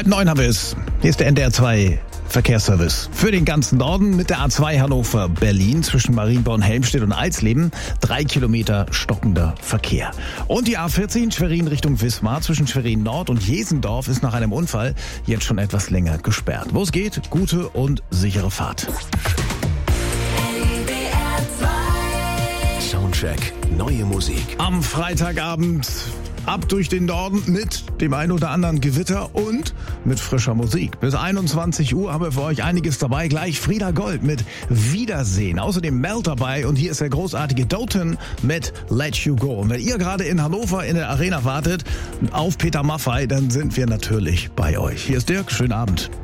8:30 haben wir es. Hier ist der NDR 2 Verkehrsservice. Für den ganzen Norden mit der A2 Hannover-Berlin zwischen Marienborn, Helmstedt und Eisleben 3 Kilometer stockender Verkehr. Und die A14 Schwerin Richtung Wismar zwischen Schwerin Nord und Jesendorf ist nach einem Unfall jetzt schon etwas länger gesperrt. Wo es geht, gute und sichere Fahrt. Soundcheck, neue Musik. Am Freitagabend ab durch den Norden mit dem ein oder anderen Gewitter und mit frischer Musik. Bis 21 Uhr haben wir für euch einiges dabei. Gleich Frieda Gold mit Wiedersehen. Außerdem Mel dabei und hier ist der großartige Doten mit Let You Go. Und wenn ihr gerade in Hannover in der Arena wartet auf Peter Maffay, dann sind wir natürlich bei euch. Hier ist Dirk, schönen Abend.